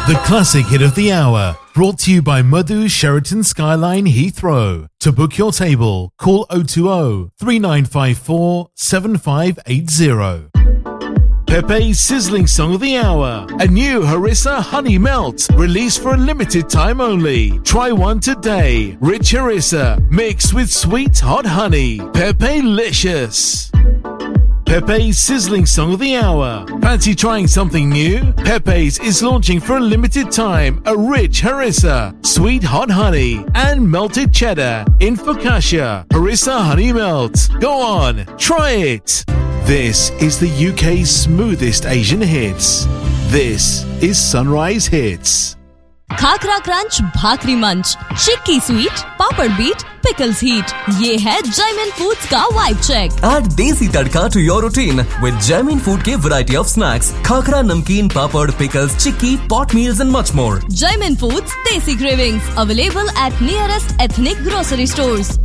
The classic hit of the hour, brought to you by Madhu Sheraton Skyline Heathrow. To book your table, call 020 3954 7580. Pepe's sizzling song of the hour. A new Harissa Honey Melt, released for a limited time only. Try one today. Rich Harissa, mixed with sweet hot honey. Pepe-licious. Pepe's sizzling song of the hour. Fancy trying something new? Pepe's is launching for a limited time a rich harissa, sweet hot honey, and melted cheddar in focaccia. Harissa Honey Melt. Go on, try it. This is the UK's smoothest Asian hits. This is Sunrise Hits. Khakhra crunch, भाकरी मंच, चिक्की sweet, पापड़ beat, pickles heat. ये है Jaimin Foods का vibe check. Add desi tadka to your routine with Jaimin Food के variety of snacks, khakhra, नमकीन, पापड़, pickles, chikki, pot meals and much more. Jaimin Foods Desi Cravings, available at nearest ethnic grocery stores.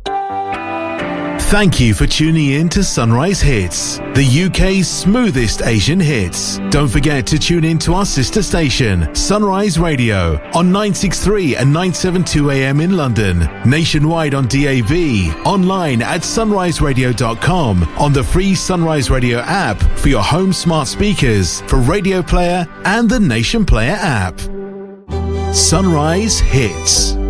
Thank you for tuning in to Sunrise Hits, the UK's smoothest Asian hits. Don't forget to tune in to our sister station, Sunrise Radio, on 963 and 972 AM in London, nationwide on DAB, online at sunriseradio.com, on the free Sunrise Radio app for your home smart speakers, for Radio Player and the Nation Player app. Sunrise Hits.